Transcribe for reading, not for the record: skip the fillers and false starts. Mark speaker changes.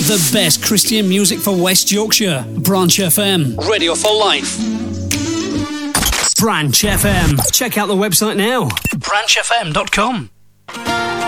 Speaker 1: The best Christian music for West Yorkshire. Branch FM. Radio for life. Branch FM. Check out the website now. branchfm.com.